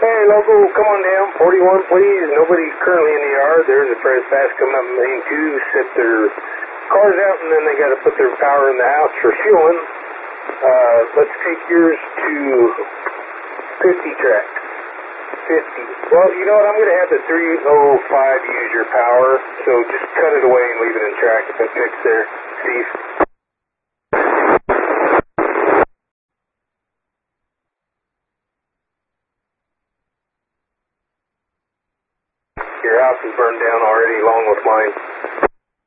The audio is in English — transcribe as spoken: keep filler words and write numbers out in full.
Hey, local, come on down. forty-one, please. Nobody currently in the yard. There's a Fred Fast coming up main two, set their cars out, and then they got to put their power in the house for fueling. Uh, let's take yours to fifty track. fifty. Well, you know what? I'm going to have the three oh five use your power, so just cut it away and leave it in track if it fits there, Steve. Your house is burned down already, along with mine.